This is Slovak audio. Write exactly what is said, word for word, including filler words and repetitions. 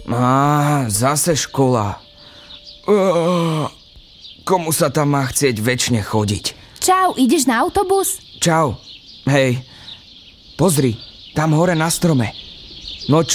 Á, zase škola. Uh, komu sa tam má chcieť večne chodiť? Čau, ideš na autobus? Čau. Hej, pozri, tam hore na strome. No čo?